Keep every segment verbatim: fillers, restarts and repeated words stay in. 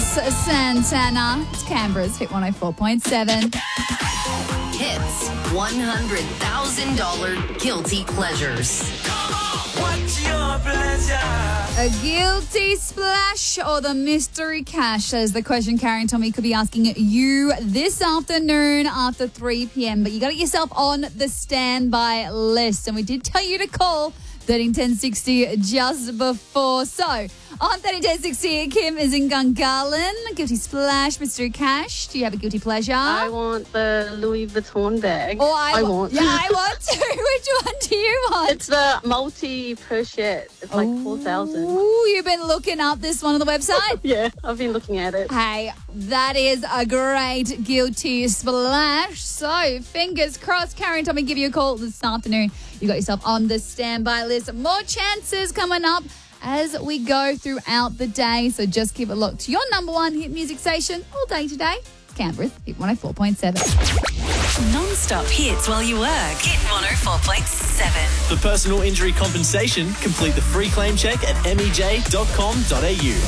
Santana. It's Canberra's Hit one oh four point seven. Hits one hundred thousand dollars Guilty Pleasures. What's your pleasure? A guilty splash or the mystery cash is the question Carrie and Tommy could be asking you this afternoon after three p.m. But you got to get yourself on the standby list. And we did tell you to call thirteen ten sixty just before. So on thirteen ten sixty, Kim is in Gungahlin. Guilty splash, mystery cash. Do you have a guilty pleasure? I want the Louis Vuitton bag. Oh, I, I wa- want. Yeah, I want to. Which one do you want? It's the multi-pochette. It's like four thousand. Ooh, you've been looking up this one on the website? Yeah, I've been looking at it. Hey, that is a great guilty splash. So, fingers crossed, Carrie and Tommy give you a call this afternoon. You got yourself on the standby list. More chances coming up as we go throughout the day. So just keep it locked to your number one hit music station all day today. Canberra's Hit one oh four point seven. Non-stop hits while you work. Hit one oh four point seven. For personal injury compensation, complete the free claim check at m e j dot com dot a u.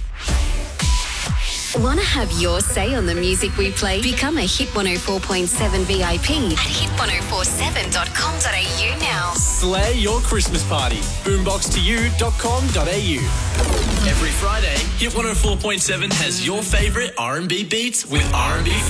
Want to have your say on the music we play? Become a Hit one oh four point seven V I P at hit one oh four seven dot com dot a u now. Slay your Christmas party. boombox to you dot com dot a u. Every Friday, Hit one oh four point seven has your favourite R and B beats with R and B